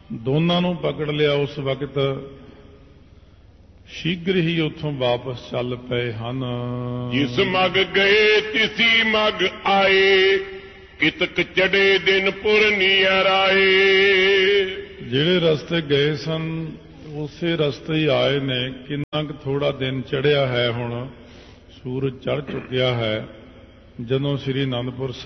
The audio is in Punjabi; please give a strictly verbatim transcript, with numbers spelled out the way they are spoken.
ਦੋਨਾਂ ਨੂੰ ਪਕੜ ਲਿਆ। ਉਸ ਵਕਤ ਸ਼ੀਘਰ ਹੀ ਉੱਥੋਂ ਵਾਪਸ ਚੱਲ ਪਏ ਹਨ। ਜਿਸ ਮਗ ਗਏ ਤਿਸੀ ਮਗ ਆਏ, ਕਿਤਕ ਚੜੇ ਦਿਨ ਪੁਰਨੀਅਰ ਆਏ। ਜਿਹੜੇ ਰਸਤੇ ਗਏ ਸਨ ਉਸੇ ਰਸਤੇ ਹੀ ਆਏ ਨੇ। ਕਿੰਨਾ ਕੁ ਥੋੜਾ ਦਿਨ ਚੜ੍ਹਿਆ ਹੈ, ਹੁਣ ਸੂਰਜ ਚੜ੍ਹ ਚੁੱਕਿਆ ਹੈ। ਜਦੋਂ ਸ੍ਰੀ ਅਨੰਦਪੁਰ